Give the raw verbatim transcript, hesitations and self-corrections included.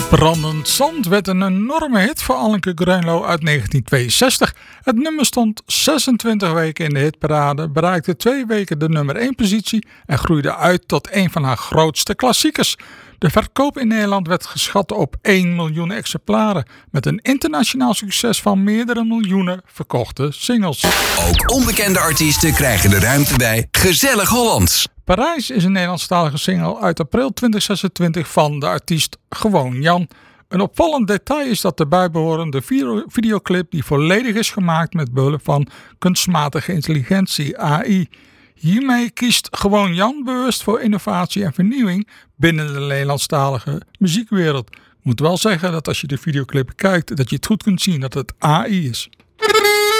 Brandend Zand werd een enorme hit voor Anneke Grunlo uit negentien tweeënzestig. Het nummer stond zesentwintig weken in de hitparade, bereikte twee weken de nummer één positie en groeide uit tot een van haar grootste klassiekers. De verkoop in Nederland werd geschat op één miljoen exemplaren, met een internationaal succes van meerdere miljoenen verkochte singles. Ook onbekende artiesten krijgen de ruimte bij Gezellig Hollands. Parijs is een Nederlandstalige single uit april twintig zesentwintig van de artiest Gewoon Jan. Een opvallend detail is dat de bijbehorende videoclip die volledig is gemaakt met behulp van kunstmatige intelligentie A I. Hiermee kiest Gewoon Jan bewust voor innovatie en vernieuwing binnen de Nederlandstalige muziekwereld. Ik moet wel zeggen dat als je de videoclip kijkt dat je het goed kunt zien dat het A I is.